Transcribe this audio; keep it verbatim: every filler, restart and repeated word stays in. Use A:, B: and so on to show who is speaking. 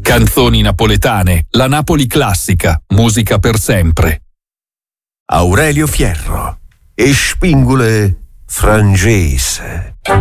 A: Canzoni napoletane, la Napoli classica, musica per sempre.
B: Aurelio Fierro e Spingule Frangese.